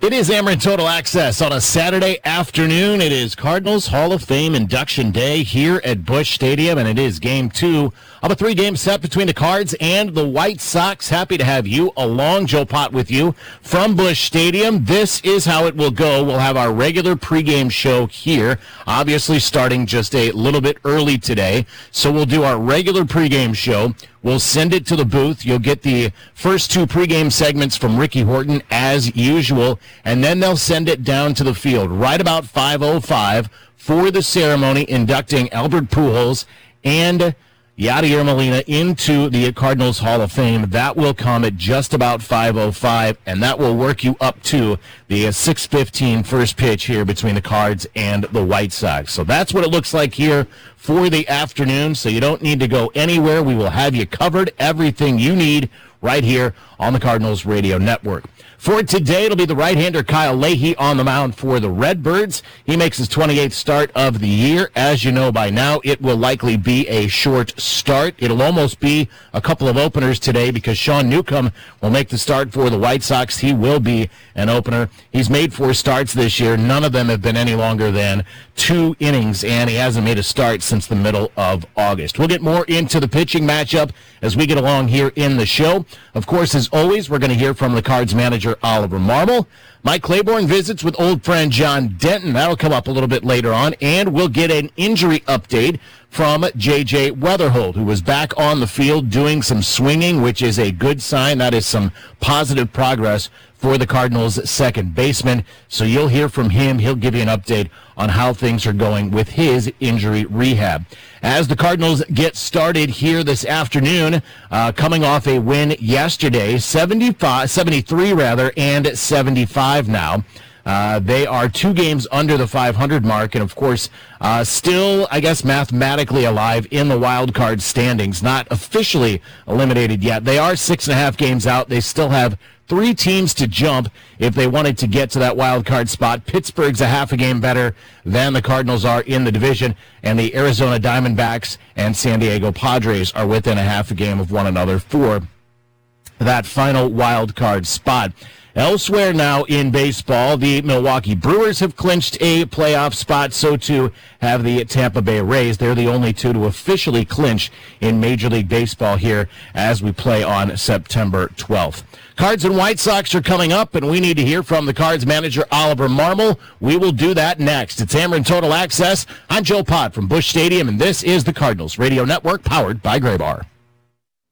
It is Ameren Total Access on a Saturday afternoon. It is Cardinals Hall of Fame induction day here at Busch Stadium, and it is game 2 of a 3-game set between the Cards and the White Sox. Happy to have you along. Joe Pott with you from Busch Stadium. This is how it will go. We'll have our regular pregame show here, obviously starting just a little bit early today. So we'll do our regular pregame show. We'll send it to the booth. You'll get the first 2 pregame segments from Ricky Horton as usual, and then they'll send it down to the field right about 5:05 for the ceremony inducting Albert Pujols and Yadier Molina into the Cardinals Hall of Fame. That will come at just about 5:05, and that will work you up to the 6:15 first pitch here between the Cards and the White Sox. So that's what it looks like here for the afternoon, so you don't need to go anywhere. We will have you covered, everything you need right here on the Cardinals Radio Network. For today, it'll be the right-hander Kyle Leahy on the mound for the Redbirds. He makes his 28th start of the year. As you know by now, it will likely be a short start. It'll almost be a couple of openers today because Sean Newcomb will make the start for the White Sox. He will be an opener. He's made 4 starts this year. None of them have been any longer than 2 innings, and he hasn't made a start since the middle of August. We'll get more into the pitching matchup as we get along here in the show. Of course, as always, we're going to hear from the Cards manager, Oliver Marmol. Mike Claiborne visits with old friend John Denton. That'll come up a little bit later on. And we'll get an injury update from J.J. Weatherholt, who was back on the field doing some swinging, which is a good sign. That is some positive progress for the Cardinals' second baseman. So you'll hear from him. He'll give you an update on how things are going with his injury rehab. As the Cardinals get started here this afternoon, coming off a win yesterday, 73 and 75 now. They are 2 games under the 500 mark, and of course, still, I guess, mathematically alive in the wild card standings. Not officially eliminated yet. They are 6.5 games out. They still have 3 teams to jump if they wanted to get to that wild card spot. Pittsburgh's a half a game better than the Cardinals are in the division, and the Arizona Diamondbacks and San Diego Padres are within a half a game of one another for that final wild card spot. Elsewhere now in baseball, the Milwaukee Brewers have clinched a playoff spot. So too have the Tampa Bay Rays. They're the only 2 to officially clinch in Major League Baseball here as we play on September 12th. Cards and White Sox are coming up, and we need to hear from the Cards manager, Oliver Marmol. We will do that next. It's Ameren Total Access. I'm Joe Pott from Busch Stadium, and this is the Cardinals Radio Network, powered by Graybar.